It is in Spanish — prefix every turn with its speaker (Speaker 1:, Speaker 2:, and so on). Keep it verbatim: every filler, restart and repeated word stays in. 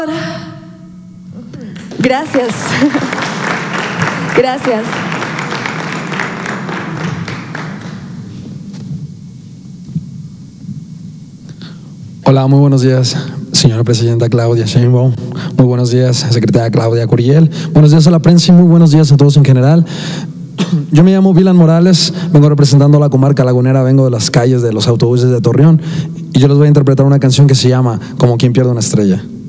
Speaker 1: Gracias. Gracias.
Speaker 2: Hola, muy buenos días, señora presidenta Claudia Sheinbaum. Muy buenos días, secretaria Claudia Curiel. Buenos días a la prensa y muy buenos días a todos en general. Yo me llamo Vilan Morales, vengo representando a la comarca lagunera, vengo de las calles de los autobuses de Torreón y yo les voy a interpretar una canción que se llama Como quien pierde una estrella.